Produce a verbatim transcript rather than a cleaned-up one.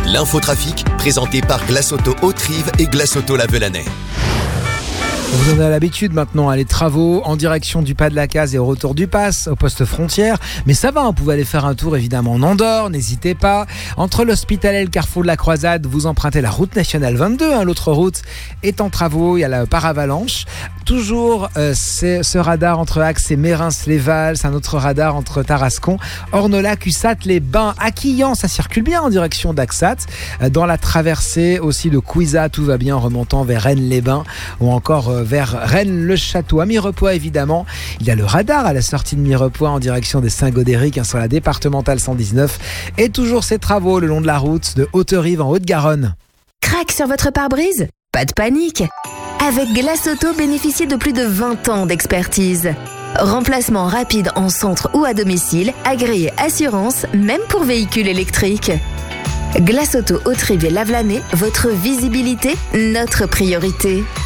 L'infotrafic, présenté par Glace Auto Haute-Rive et Glace Auto Lavelanet. Vous en avez l'habitude maintenant, hein, les travaux en direction du Pas de la Case et au retour du Pass, au poste frontière. Mais ça va, vous pouvez aller faire un tour évidemment en Andorre, n'hésitez pas. Entre l'Hospitalet et le carrefour de la Croisade, vous empruntez la route nationale vingt-deux. Hein, l'autre route est en travaux, il y a la paravalanche. Toujours euh, c'est ce radar entre Axe et Mérins-les-Vals, un autre radar entre Tarascon, Ornola, Cussat, les Bains, à Quillan, ça circule bien en direction d'Axat. Euh, dans la traversée aussi de Couisa, tout va bien en remontant vers Rennes-les-Bains ou encore euh, vers Rennes-le-Château. À Mirepoix, évidemment, il y a le radar à la sortie de Mirepoix en direction des Saint-Gaudéric, hein, sur la départementale cent dix-neuf. Et toujours ces travaux le long de la route de Haute-Rive en Haute-Garonne. Crac sur votre pare-brise ? Pas de panique. Avec Glace Auto, bénéficiez de plus de vingt ans d'expertise. Remplacement rapide en centre ou à domicile, agréé assurance, même pour véhicules électriques. Glace Auto Haute-Rive et Lavelanet, votre visibilité, notre priorité.